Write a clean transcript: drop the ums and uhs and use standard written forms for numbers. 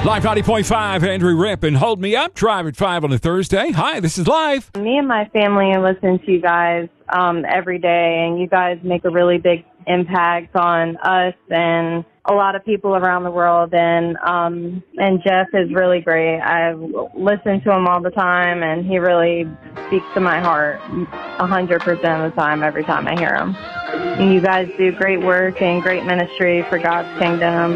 Live 90.5, Andrew Rip and Hold Me Up, Drive at 5 on a Thursday. Hi, this is Live. Me and my family listen to you guys every day, and you guys make a really big impact on us and a lot of people around the world. And Jeff is really great. I listen to him all the time, and he really speaks to my heart 100% of the time, every time I hear him. And you guys do great work and great ministry for God's kingdom.